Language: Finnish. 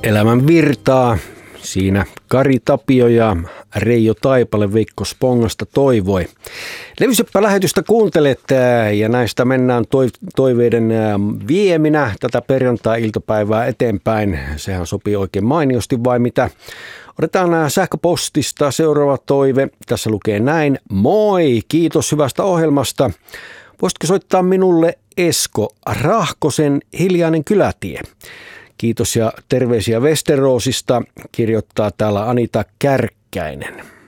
Elämän virtaa. Siinä Kari Tapio ja Reijo Taipale Veikko Spongasta toivoi. Levyseppä-lähetystä kuuntelet ja näistä mennään toiveiden vieminä tätä perjantai-iltapäivää eteenpäin. Sehän sopii oikein mainiosti vai mitä? Otetaan sähköpostista seuraava toive. Tässä lukee näin. Moi, kiitos hyvästä ohjelmasta. Voisitko soittaa minulle Esko Rahkosen Hiljainen kylätie? Kiitos ja terveisiä Westerosista, kirjoittaa täällä Anita Kärkkäinen.